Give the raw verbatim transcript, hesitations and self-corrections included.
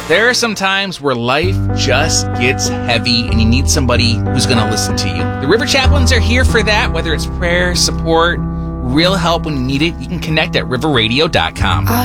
There are some times where life just gets heavy and you need somebody who's going to listen to you. The River Chaplains are here for that, whether it's prayer, support, real help when you need it. You can connect at river radio dot com. I